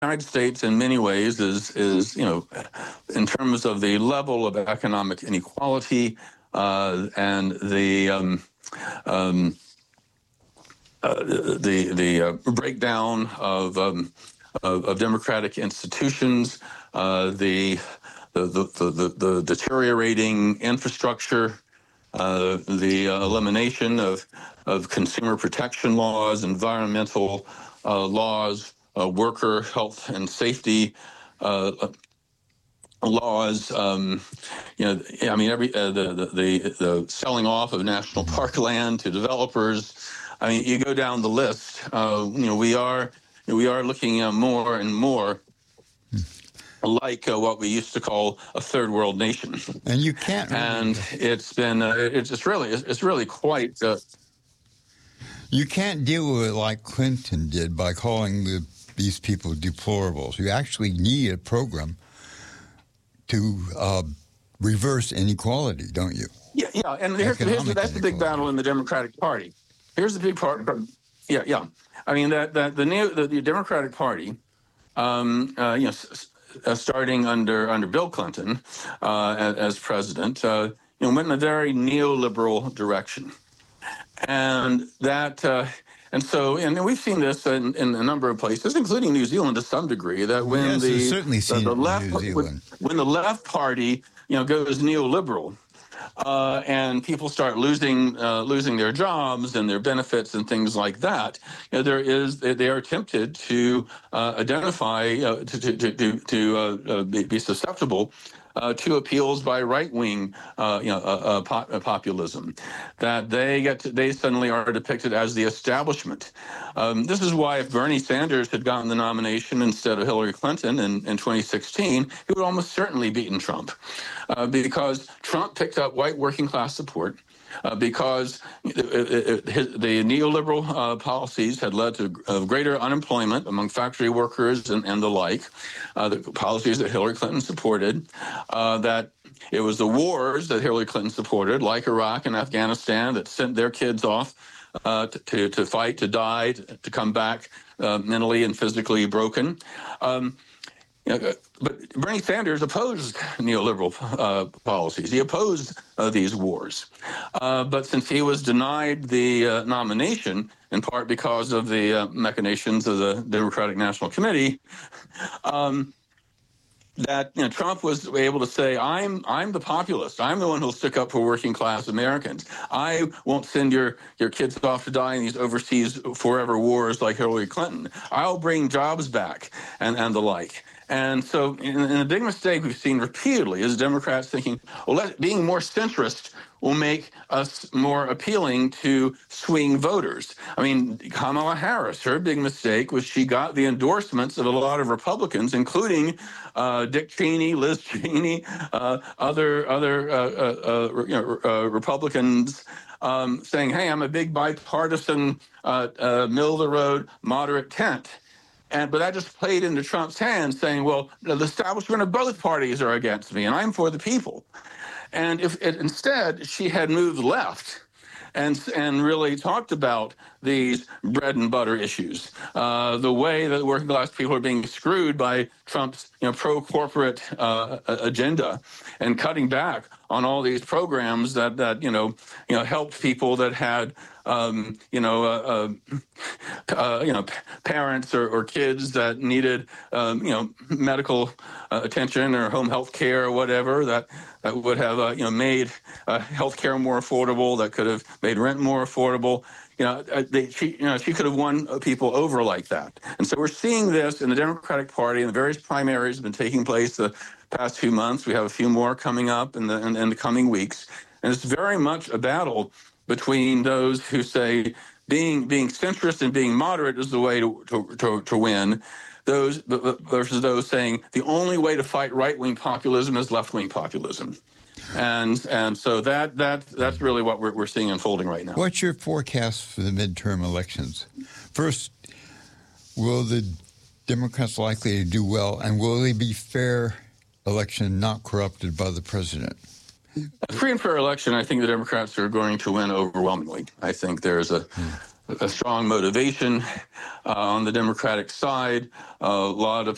United States, in many ways, is in terms of the level of economic inequality and the breakdown of democratic institutions, the deteriorating infrastructure, the elimination of consumer protection laws, environmental laws, worker health and safety laws. The selling off of national park land to developers. I mean, you go down the list. We are looking at more and more like what we used to call a third world nation. And you can't. And it's been it's really quite. You can't deal with it like Clinton did by calling these people deplorables. You actually need a program to reverse inequality, don't you? Yeah. And that's the big battle in the Democratic Party. Here's the big part. Yeah. I mean the Democratic Party, starting under Bill Clinton as president, went in a very neoliberal direction, and that. And we've seen this in a number of places, including New Zealand to some degree, that when the left party goes neoliberal, and people start losing their jobs and their benefits and things like that, they are tempted to identify to be susceptible to appeals by right-wing populism, that they suddenly are depicted as the establishment. This is why if Bernie Sanders had gotten the nomination instead of Hillary Clinton in 2016, he would almost certainly beaten Trump, because Trump picked up white working-class support, because the neoliberal policies had led to greater unemployment among factory workers and the like, the policies that Hillary Clinton supported, that it was the wars that Hillary Clinton supported, like Iraq and Afghanistan, that sent their kids off to fight, to die, to come back mentally and physically broken. But Bernie Sanders opposed neoliberal policies. He opposed these wars. But since he was denied the nomination, in part because of the machinations of the Democratic National Committee, that Trump was able to say, I'm the populist. I'm the one who'll stick up for working class Americans. I won't send your kids off to die in these overseas forever wars like Hillary Clinton. I'll bring jobs back and the like. And so, in a big mistake we've seen repeatedly is Democrats thinking, well, being more centrist will make us more appealing to swing voters. I mean, Kamala Harris, her big mistake was she got the endorsements of a lot of Republicans, including Dick Cheney, Liz Cheney, other Republicans, saying, hey, I'm a big bipartisan, middle-of-the-road, moderate tent. But that just played into Trump's hands, saying, well, the establishment of both parties are against me, and I'm for the people. And if instead she had moved left and really talked about these bread and butter issues, the way that working class people are being screwed by Trump's pro-corporate agenda, and cutting back on all these programs that helped people that had parents or kids that needed medical attention or home health care or whatever, that would have made health care more affordable, that could have made rent more affordable. She could have won people over like that. And so we're seeing this in the Democratic Party, and the various primaries have been taking place the past few months. We have a few more coming up in the coming weeks. And it's very much a battle between those who say being centrist and being moderate is the way to win, those versus those saying the only way to fight right-wing populism is left-wing populism. And so that's really what we're seeing unfolding right now. What's your forecast for the midterm elections? First, will the Democrats likely to do well, and will they be fair election, not corrupted by the president? A free and fair election, I think the Democrats are going to win overwhelmingly. I think there's a strong motivation on the Democratic side. A lot of